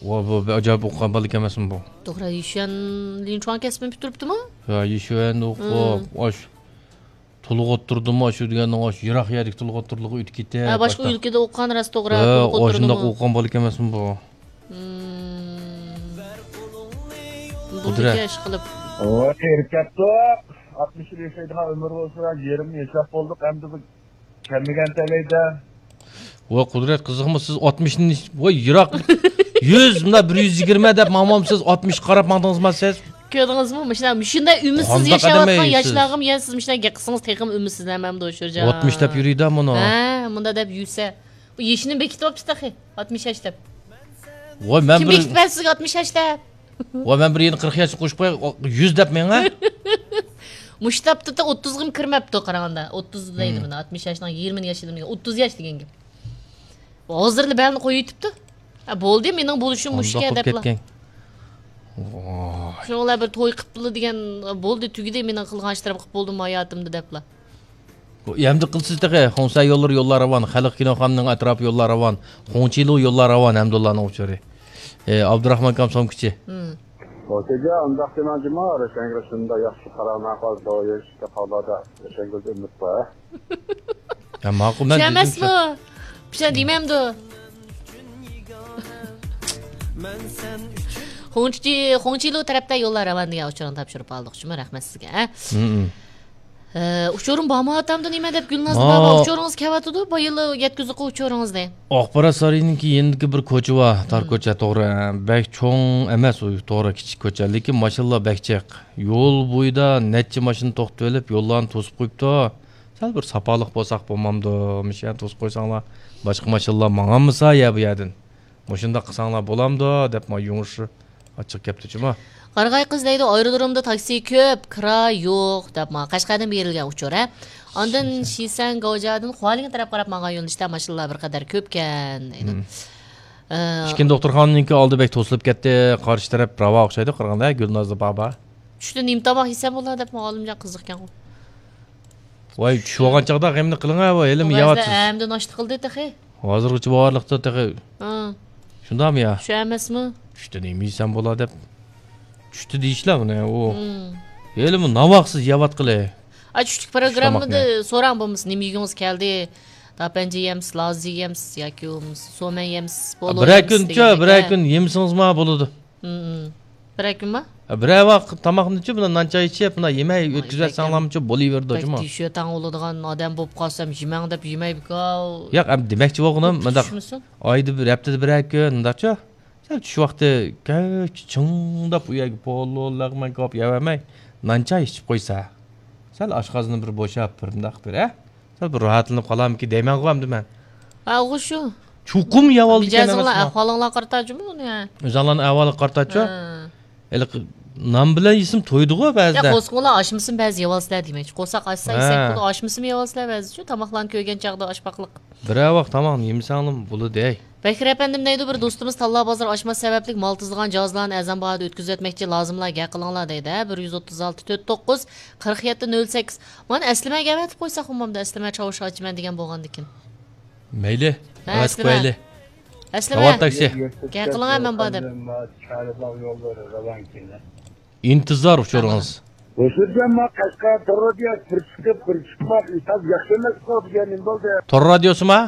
Bu acayip okuyan balık emesin bu. Doğru, Yişuan Linchuan kesme bitiripti mi? Ya Yişuan oku, oş. Tuluk oturdu mu şu degen oş yirak yedik tuluk oturluğu ütkite. Başka ülkede okuyan rast doğru tuluk oturdu mu? Oşunda okuyan balık emesin bu. Kudret. O erkekler 60 yaşında ömür olsa 20 yaşap olduk hem de kendine teleyde. O Kudret kızık mı siz 60'ın vay yirak 100 bunda 120 dep mamam siz 60 qarab mandınız mı siz? Gördünüz mü? Şunda ümitsiz yaşayotgan yaşlarım yen siz mişna qısınız teqim ümitsizlenmem doşurca. 60 dep yürüydü bunu. Ha, bunda dep yürse. Bu yeşini bekitip opçta xi 60 yaş dep. Vay men bir kim bekitip siz 60 yaş dep? Vay men bir yeni 40 yaş qo'shib qo'y 100 dep men ha? Mushtapti 30 g'im kirmabdi qaraganda. 30 deydi buni 60 yoshdan 20 yoshdan 30 yosh degan gap. Hozirli balni qo'yib yutibdi. Bo'ldi, mening bo'lishim mushga deblar. Şunlar bir to'y qilibdi degan bo'ldi, tugidi mening qilgan ishlarım qilib bo'ldim hayotimda deblar. Endi qilsiz deqe, Xonsa yollar avan, Xalq kinoxonaning atrofi yollar avan, Xonchilo yollar avan Hamdullahning uchuri. Abdurahmon Kamsomkichi. Hocaca anda financıma Reşengil'inde yaxşı qarama qaldı, yaşta qalada Reşengil'de ümit var. Ya ma'qul men. Emas bu. Bir şey dememdi. Xonchilo tarafda yollar avan degan uçurun topshirib oldik. Shumi rahmat sizga. Uçurun bama atamda nima deb Gulnaz baba uçurungiz kelyapti, bayılı yetkizib uçurungizda. Oqbara Sariyninki endiki bir ko'cha va tar ko'cha to'g'ri. Bek cho'ng emas u, to'g'ri kichik ko'cha, lekin mashallah bekchiq. Yo'l bo'yida necha mashina to'xtab olib, yo'llarni to'sib qo'yibdi. Sal bir sapaliq bo'lsaq bo'lmamdi, mishani to'sib qo'ysanglar, boshqa mashallah manganmisa ya bu yerdan. Mushunda qilsanglar bo'lamdi deb ma yumushi ochiq kelibdi-chimi? Qarag'ay qiz deydi, aerodromda taksi ko'p, kira yo'q deb ma Qashqardan berilgan uchur ha. Ondan Shisan Gojadan Xualin taraf qarab menga yo'nalishda mashallah bir qadar ko'pkan deydi. Ishkin doktorxonaninki oldi bek to'silib ketdi, qarshi taraf ravo o'xshaydi, qaraganda Gulnozda baba. Tushda nimtomoq yesa bo'ladi deb olimjon qiziqgan. Voy, tushib olgan chaqda g'amni qiling va elim yavatsiz. Endi noshta qildi taxi. Hozirgacha borliqda taxi. Shundami ya? Shu emasmi? Tushda neymisan bo'ladi deb. Tushdi deyishlar buni o. Elim navaqsiz yavat qilay. Tushlik programmada so'rang bo'lmasa nima yegingiz keldi? Tapanji yemiz, lazi yemiz yoki so'men yemiz, bolo. Bir kun yemsingizmi bo'ladi. Bir kunmi? Bir vaqt tomoqni-chi buni nancha ichib, buni yemay o'tkazsanglarmi-chi bo'laverdi o'jimi. Shu tan oladigan odam bo'lib qolsam, yemang deb yemaydi-ku. Yo'q, demakchi bo'lganim, menda oyda bir haftada bir kun, undaqchi. Sal tush vaqti chingdab u yerga polollarman qolib yemay, nancha ichib qo'ysa. Sal oshqozni bir bo'shab bir bundaq bir, Sal bir rohatlanib qolamki deyman qo'yamdi men. U shu. Chuqum yavoldi ekan. Mijozlar ahvolinglar qartachimi uni? O'zinglarning ahvoli qartachi. Nam bilan yesim to'ydi-ku ba'zida. Ya qo'sqo'lar oshmisin ba'zi yevolsizlar demoqchi. Qo'saq ochsa yesak buni oshmisin yevolsizlar ba'zi-chi, tomoqlarni ko'ygan chaqda oshpaqliq. Bir vaqt tomoqni yemsanglar bo'ladi. Bekir efendim neydi bir dostumuz Talla Bazar aşma sebeplik mal tızlıgan cihazlarını ezan bahada ötküzü etmekçi lazımlar gel kılınlar deydi. 136 49 47 08. Man eslime gevetip koysak umamda eslime çavuş açımen degen boğan dikin. Meyli. Evet koyali. Eslime. Kavat taksi. Gel kılınlar hemen bahada. İntizar uçurunuz. Uçurcan ma Qashqar torradiyo kırçıkmak İtaz yakşemek ko'p gelin bo'ldi. Tor radyosu ma?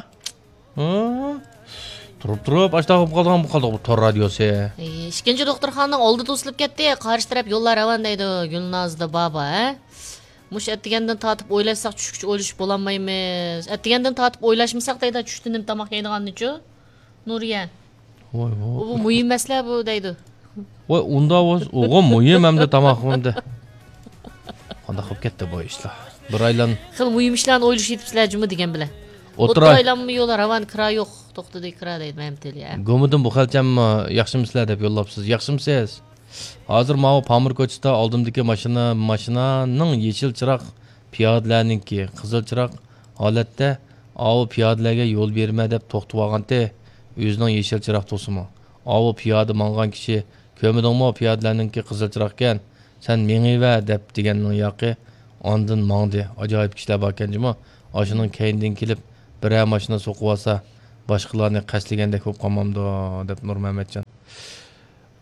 Turib, ashta qilib qolgan bu tor radiosi. Ikkinchi doktorxonaning oldi to'silib ketdi. Qarshi taraf yo'llar avan deydi Gulnozda baba, Mush attigandan tatib o'ylasak tushkuch o'lish bo'lanmaymiz. Attigandan tatib o'ylashmasak deydi tushda nim tomoq yeydiganni-chu. Nuriya. Voy. Bu muhim masala bu deydi. Voy, unda o'g'im muhim hamda tomoqimda. Qanday qilib ketdi bu ishlar? Bir aylan. Xil muhim ishlarni o'ylash yetibsizlar jumi degan bilan. O'tiraylanmi yo'llar avan kira yo'q. To'xtadi kira deydi mamtil ya. Go'midim bu xalchammi yaxshimisizlar deb yo'llabsiz. Yaxshimisiz? Hozir mana Pamir ko'chasida oldimdagi mashinaning yechil chiroq piyodalarningki qizil chiroq holatda avu piyodalarga yo'l berma deb to'xtab olganda o'zining yechil chiroq to'simi. Avu piyoda mangan kishi ko'midingmi piyodalarningki qizil chiroq ekan. Sen mengiva deb deganning yoqi ondan mangdi. Ajoyib kishilar bor ekan-jimi? Oshining keyindan kelib bir mashina so'qib olsa boshqalarni qasliganda ko'p qolmamdi deb Nur Mamatjon.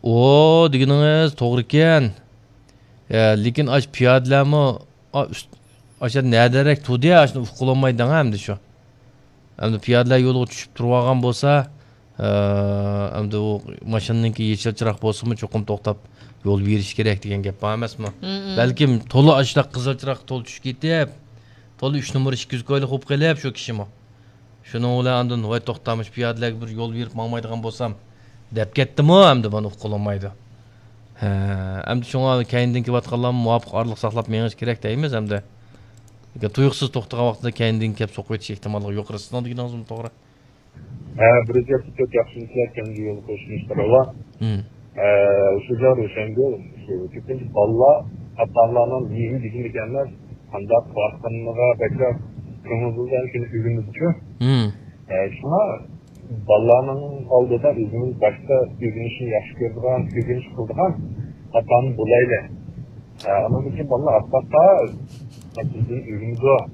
O deganingiz to'g'ri ekan. Lekin ash piyodalarmi aşa nadarak tudi ashni uqulolmaydi hamda shu. Hamda piyodalar yo'lga tushib turib olgan bo'lsa, hamda u mashinaniki yechil chiroq bo'lsa-mu cho'qim to'xtab yo'l berish kerak degan gap bor emasmi? Balkim to'la ashlar qizil chiroq to'l tushib ketib, to'la 3 numar 200 ko'yli qo'yib qilib shu kishimi. Shuning bilan andin voy to'xtamish piyodalarga bir yo'l berib olmaydigan bo'lsam deb ketdimi hamda buni uqulolmaydi. Hamda shunga keyindan kelayotganlar muvofiq orliq saqlab menish kerak deymiz hamda. Tuyuqsiz to'xtagan vaqtida keyindan kelib so'qib o'tish ehtimolligi yo'q. Sizning deganingiz to'g'ri. Bir gap çok yaxshiliklar kendi yol qo'shishlar var. O'sha joy o'shanga ko'pincha bolalar ota-onalarning yeni degan ekanlar, qanday farqinga beklar ko'ngildan shuni o'rganishchi. Shuna bolalarning oldida o'zimiz boshqa o'rganishni yaxshi ko'radigan, o'rganish qiladigan ota-ona bo'layli. Ama için bolalar asfaltda bizning o'rganishimiz bor.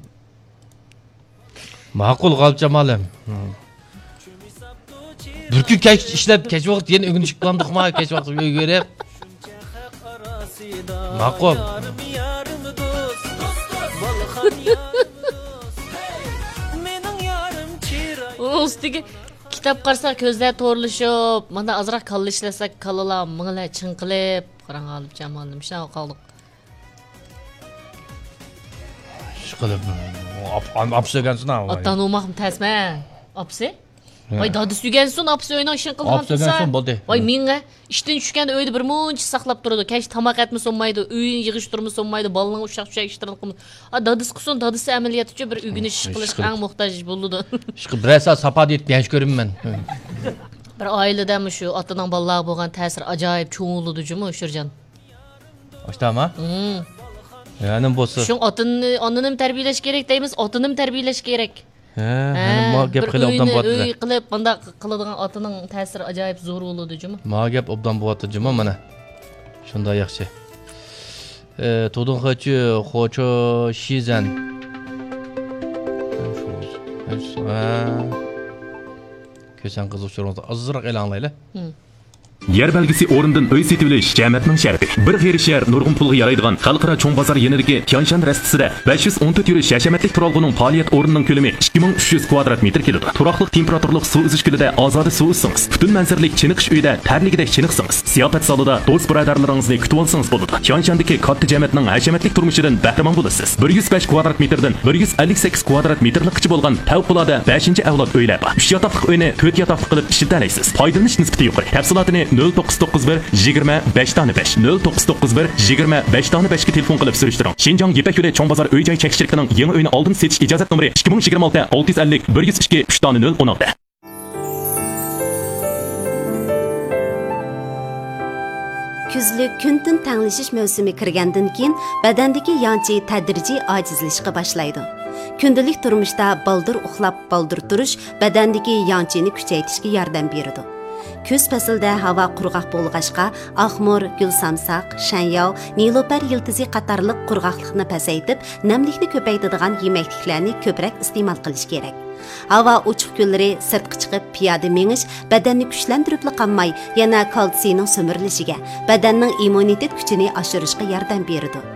Ma'qul qolib jamalim. Bir kun kech ishlab kech vaqt yana o'rganishib qolamdiqmi? Kech vaqt o'rganib. Ma'qul. Ustiga kitob qarsak ko'zlar to'rilishib, mana azroq kalla ishlasak kallalar minglar chinqilib, qarang olib jamalim shunaqa qoldik. Qilib apsigansin ha. Otdan olmaqım təsmə. Apsi? Vay dadı sügənsin, apsi oynan işin qılğan tutsa. Apsigansin boldu. Vay minə işdən düşkəndə öydə bir munç saqlab durdu. Kəş tamaq etmə sonmaydı, öyün yığışdırma sonmaydı, balının uşaq-uşaq iştirin qılmı. Dadısı qıсын, dadısı əməliyyat üçün bir ügünüş qılışqa ən muhtaç buldu. Şıqı birəsə sapa deyib genç görüm mən. Bir ailədən şu atadan balağa bolğan təsir acayip çoğunludu cümü Şürcan. Başdama? Yani bolsa. Şun ananım tərbiyələş gerek deyimiz, atanım tərbiyələş gerek. Ma gap qilib obdan bo'tdi. Uy qilib bunda qiladigan otining ta'siri ajoyib zo'r bo'ladi juma. Ma gap obdan bo'tdi juma mana. Shunda yaxshi. Tudun xocho shizan. Kösen qızı uçurumuzda azırak elanlayla. Yer belgisi o'rindan uy setib olish jamiyatning sharafi. Bir xeyri shahar nurg'un pulga yaraydigan xalqaro cho'ng bozor yenidagi Tyanshan rastasida 514 yurish hashamatlik turalg'uning faoliyat o'rnining ko'lami 2300 kvadrat metr keladi. Turaqliq temperaturlik suv izish ko'lida ozoda suv ichsangiz, butun manzaralik chiniqish uyida tarligidek chiniqsangiz, siyofat zalida do'st birodarlaringizni kutib olsangiz bo'ladi. Tyanshandagi katta jamiyatning hashamatlik turmushidan bahramand bo'lasiz. 105 kvadrat metrdan 158 kvadrat metrlikcha bo'lgan favqulodda 5-avlod uylar bor. 3 yotoqli uyni 4 yotoqli qilib ishlatalaysiz. Foydalanish nisbati yuqori. Tafsilotini 0991 25 tane 5 0991 25 tane 5 ga telefon qilib surishtiring. Shinjong Yepak yo'li cho'ng bozor uy-joy chekishchiligining yangi uyni oldin setish ijozat nomeri 2026 650 102 3 tane 016. Kuzlik kun-tun tanglashish mavsumi kirgandan keyin badandagi yanchi tadrijiy ojizlashishga boshlaydi. Kundalik turmushda baldir uxlab baldir turish badandagi yanchini kuchaytirishga yordam beradi. Kuz faslida havo qurg'oq bo'lg'achqa oqmur, gulsamsaq, shanyov, nilopar yiltizi qatorliq qurg'oqlikni pasaytib, namlikni ko'paytiradigan yemekliklarni ko'proq iste'mol qilish kerak. Havo ochiq kunlari sirtqa chiqib piyoda menish badanni kuchlantirib qolmay, yana kalsiyning so'mirilishiga, badanning immunitet kuchini oshirishga yordam beradi.